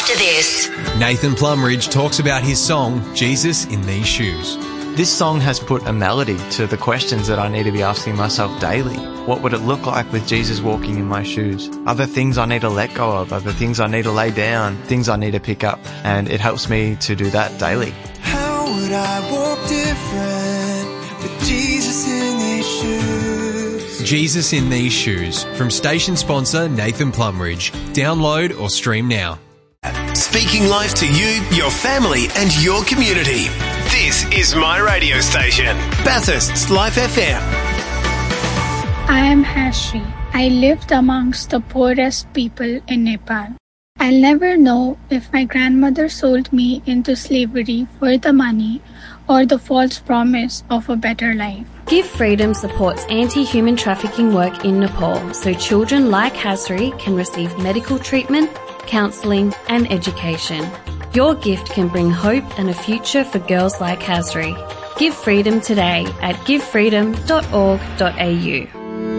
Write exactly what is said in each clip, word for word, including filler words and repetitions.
after this. Nathan Plumridge talks about his song, Jesus in These Shoes. This song has put a melody to the questions that I need to be asking myself daily. What would it look like with Jesus walking in my shoes? Are there things I need to let go of? Are there things I need to lay down? Things I need to pick up? And it helps me to do that daily. How would I walk different with Jesus in these shoes? Jesus in These Shoes, from station sponsor Nathan Plumridge. Download or stream now. Speaking life to you, your family and your community. This is my radio station, Bathurst's Life F M. I am Hashri. I lived amongst the poorest people in Nepal. I'll never know if my grandmother sold me into slavery for the money or the false promise of a better life. Give Freedom supports anti-human trafficking work in Nepal so children like Hasri can receive medical treatment, counselling and education. Your gift can bring hope and a future for girls like Hasri. Give Freedom today at give freedom dot org dot a u.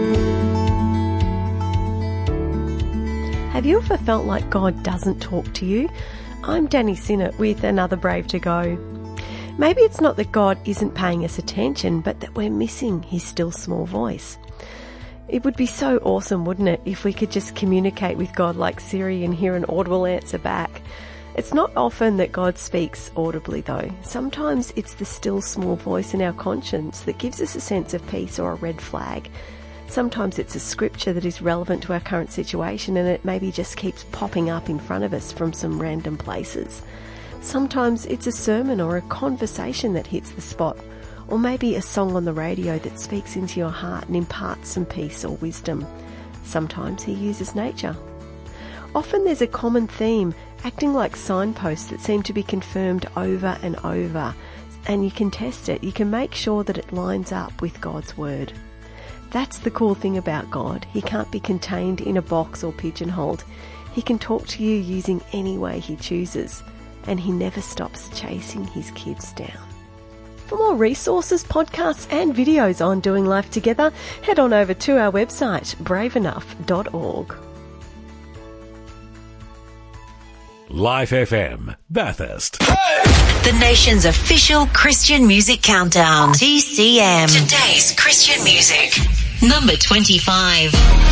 Have you ever felt like God doesn't talk to you? I'm Danny Sinnott with another Brave to Go. Maybe it's not that God isn't paying us attention, but that we're missing his still small voice. It would be so awesome, wouldn't it, if we could just communicate with God like Siri and hear an audible answer back. It's not often that God speaks audibly though. Sometimes it's the still small voice in our conscience that gives us a sense of peace or a red flag. Sometimes it's a scripture that is relevant to our current situation and it maybe just keeps popping up in front of us from some random places. Sometimes it's a sermon or a conversation that hits the spot, or maybe a song on the radio that speaks into your heart and imparts some peace or wisdom. Sometimes he uses nature. Often there's a common theme, acting like signposts that seem to be confirmed over and over, and you can test it. You can make sure that it lines up with God's word. That's the cool thing about God. He can't be contained in a box or pigeonholed. He can talk to you using any way he chooses, and he never stops chasing his kids down. For more resources, podcasts and videos on doing life together, head on over to our website, brave enough dot org. Life F M, Bathurst. The nation's official Christian music countdown. T C M. Today's Christian music. Number twenty-five.